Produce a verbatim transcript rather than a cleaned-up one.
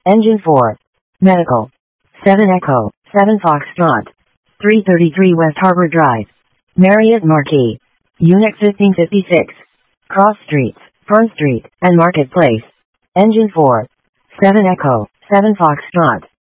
Engine four. Medical. seven Echo, seven Foxtrot. three thirty-three West Harbor Drive. Marriott Marquis. Unit fifteen fifty-six. Cross Streets, Fern Street, and Marketplace. Engine four. seven Echo, seven Foxtrot.